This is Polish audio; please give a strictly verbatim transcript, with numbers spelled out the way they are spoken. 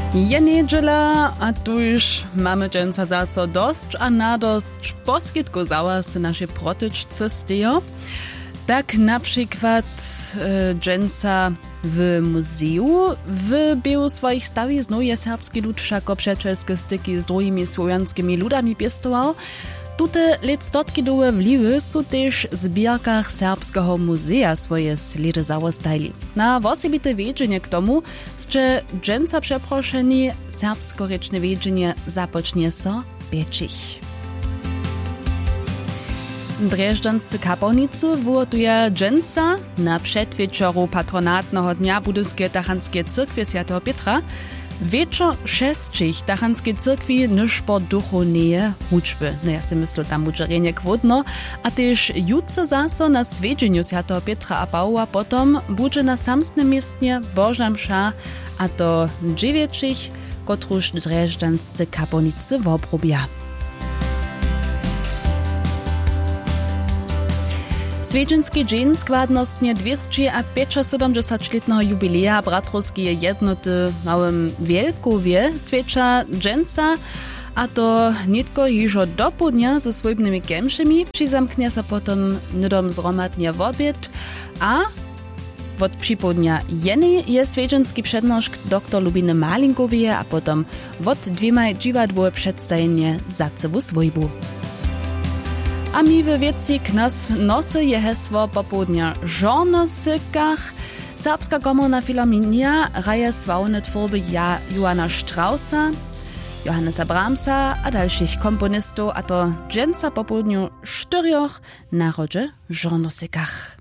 Je niedziela, a tu już mamy dżęca zaso dość, a na dość poskitku załas nasze protyczce stejo. Tak na przykład e, dżęca w muzeum wybił swoich stawi znuje serbski lud jako przyjacielskie styki z drugimi słowiańskimi ludami piestował. Tute lectotkidowe wliwy są też w zbierkach Serbskiego Muzea swoje sledy załostajli. Na osobite wiedzienie k tomu, że dżęca przeproszeni serbskorečne wiedzienie zapocznie so pieczich. Drežďanscy kapłanicy wyłotuje dżęca na przedwieczoru patronatnego dnia Budyskie Tachanskie Cyrkwie Świętego Pietra. Wieczor šestčich Tachanskiej Cyrkwi nyż po duchownieje hučby. No ja si myślę tam uczerenie kwodno, a też jutce zaso na swiedzieniu Świętego Pietra a Pawła potom budzie na samstnym miestnie Boża msza, a to dziewięćich, kotruż drežďanscy kapłanicy wobrubia. Swiedzienski dzień składnostnie dwieście siedemdziesiątletnego jubileja bratrowskiej jednoty w małym Wielkowie świecza dżęca, a to nitko już do południa ze swojbymi kemszymi przyzamknie się potem nudom zromadnie w obiad, a od przypołudnia jeny jest swiedzienski przednoszk dr Lubiny Malinkowie, a potem od dwiema dziwadło przedstawienie za cebu swojbu. A mi w wieci k nas nosy je hesło popołudnia żonosykach. Serbska komorna filharmonia raje sławne tworby ja Johanna Straussa, Johannesa Brahmsa a dalszych komponistów, a to dżęca popołudniu czterech narodzie żonosykach.